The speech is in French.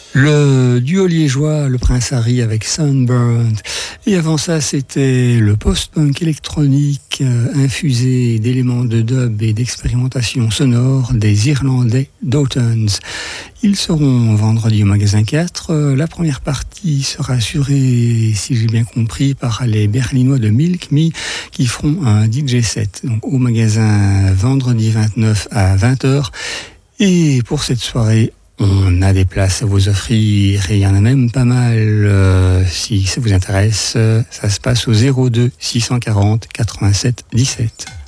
Le duo liégeois, le Prince Harry avec Sunburned. Et avant ça, c'était le post-punk électronique infusé d'éléments de dub et d'expérimentation sonore des Irlandais Dotons. Ils seront vendredi au magasin 4. La première partie sera assurée, si j'ai bien compris, par les Berlinois de Milk Me qui feront un DJ set donc, au magasin vendredi 29 à 20h. Et pour cette soirée, on a des places à vous offrir et il y en a même pas mal. Si ça vous intéresse, ça se passe au 02 640 87 17.